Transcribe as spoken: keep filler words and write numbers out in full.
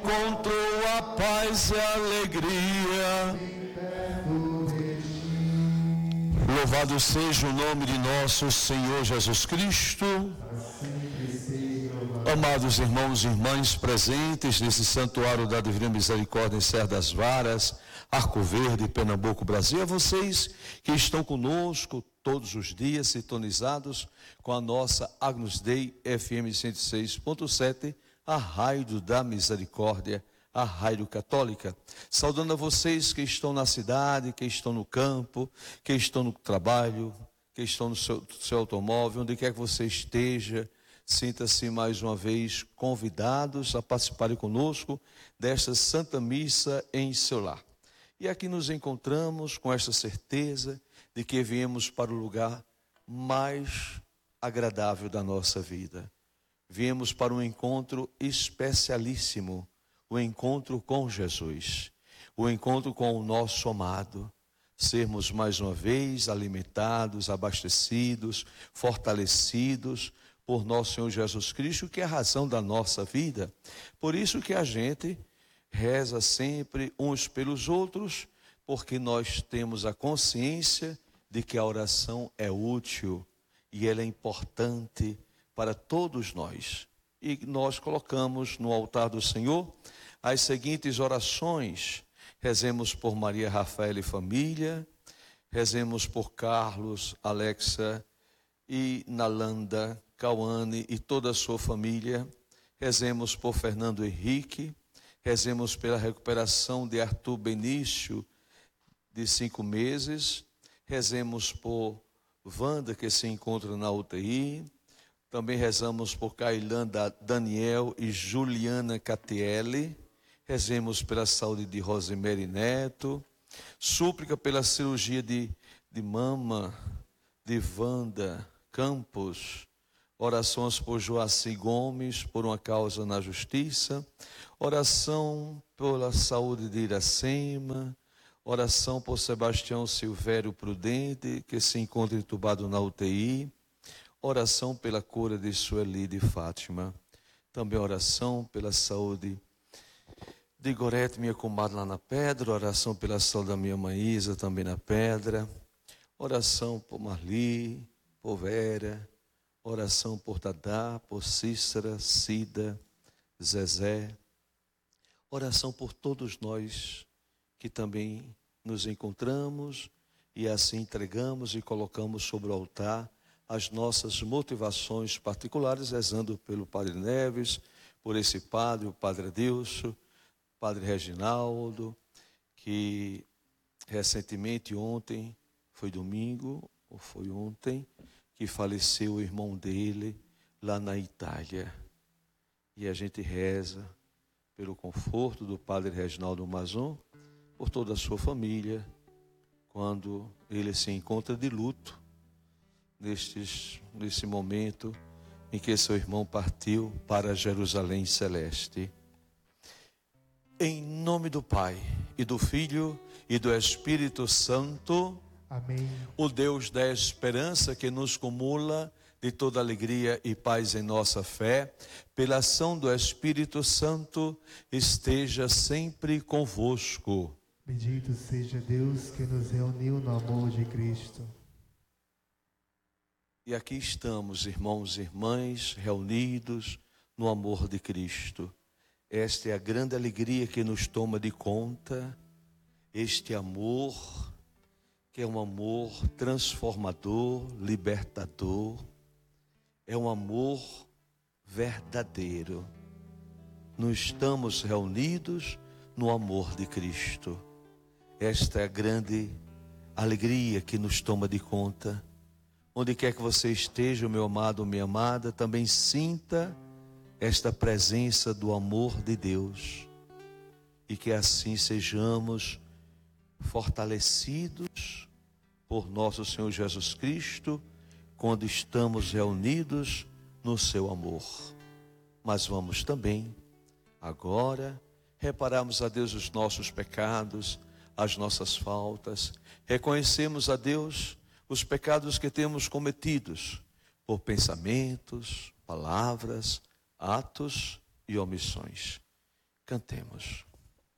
encontrou a paz e a alegria. Louvado seja o nome de nosso Senhor Jesus Cristo. Amados irmãos e irmãs presentes nesse santuário da Divina Misericórdia em Serra das Varas, Arco Verde, Pernambuco, Brasil, a vocês que estão conosco todos os dias, sintonizados com a nossa Agnus Dei F M cento e seis ponto sete, a Rádio da Misericórdia, a Rádio Católica. Saudando a vocês que estão na cidade, que estão no campo, que estão no trabalho, que estão no seu, seu automóvel, onde quer que você esteja. Sinta-se mais uma vez convidados a participarem conosco desta Santa Missa em seu lar. E aqui nos encontramos com esta certeza de que viemos para o lugar mais agradável da nossa vida. Viemos para um encontro especialíssimo, o encontro com Jesus, o encontro com o nosso amado. Sermos mais uma vez alimentados, abastecidos, fortalecidos por nosso Senhor Jesus Cristo, que é a razão da nossa vida. Por isso que a gente reza sempre uns pelos outros, porque nós temos a consciência de que a oração é útil e ela é importante para todos nós. E nós colocamos no altar do Senhor as seguintes orações. Rezemos por Maria Rafaela e família, rezemos por Carlos, Alexa e Nalanda, Cauane e toda a sua família. Rezemos por Fernando Henrique, rezemos pela recuperação de Arthur Benício, de cinco meses, rezemos por Wanda, que se encontra na U T I, também rezamos por Cailanda Daniel e Juliana Catiele, rezemos pela saúde de Rosemary Neto, súplica pela cirurgia de, de mama de Wanda Campos, orações por Joaci Gomes, por uma causa na justiça, oração pela saúde de Iracema, oração por Sebastião Silvério Prudente, que se encontra entubado na U T I, oração pela cura de Sueli de Fátima, também oração pela saúde de Gorete, minha comadre lá na Pedra, oração pela saúde da minha mãe Isa, também na Pedra, oração por Marli, por Vera, oração por Dadá, por Cícera, Cida, Zezé, oração por todos nós que também nos encontramos e assim entregamos e colocamos sobre o altar as nossas motivações particulares, rezando pelo Padre Neves, por esse padre, o Padre Adilson, Padre Reginaldo, que recentemente, ontem, foi domingo, ou foi ontem, que faleceu o irmão dele lá na Itália. E a gente reza pelo conforto do Padre Reginaldo Mazon, por toda a sua família, quando ele se encontra de luto, nestes, nesse momento em que seu irmão partiu para Jerusalém Celeste. Em nome do Pai, e do Filho, e do Espírito Santo. Amém. O Deus da esperança, que nos cumula de toda alegria e paz em nossa fé, pela ação do Espírito Santo, esteja sempre convosco. Bendito seja Deus que nos reuniu no amor de Cristo. E aqui estamos, irmãos e irmãs, reunidos no amor de Cristo. Esta é a grande alegria que nos toma de conta, este amor, que é um amor transformador, libertador, é um amor verdadeiro. Nós estamos reunidos no amor de Cristo. Esta é a grande alegria que nos toma de conta. Onde quer que você esteja, meu amado ou minha amada, também sinta esta presença do amor de Deus. E que assim sejamos fortalecidos por nosso Senhor Jesus Cristo, quando estamos reunidos no seu amor. Mas vamos também, agora, repararmos a Deus os nossos pecados, as nossas faltas, reconhecemos a Deus os pecados que temos cometidos, por pensamentos, palavras, atos e omissões. Cantemos.